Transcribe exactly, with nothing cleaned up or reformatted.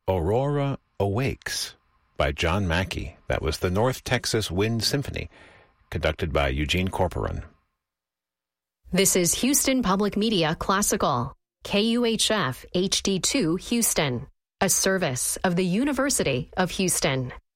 Aurora Awakes by John Mackey. That was the North Texas Wind Symphony, conducted by Eugene Corporon. This is Houston Public Media Classical, K U H F H D two Houston, a service of the University of Houston.